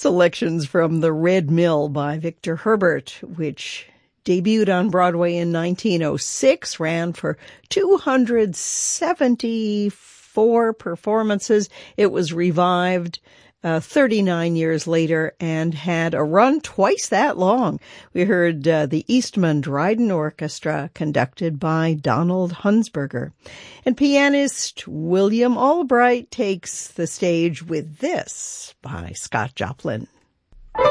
Selections from The Red Mill by Victor Herbert, which debuted on Broadway in 1906, ran for 274 performances. It was revived 39 years later and had a run twice that long. We heard the Eastman Dryden Orchestra conducted by Donald Hunsberger. And pianist William Albright takes the stage with this by Scott Joplin.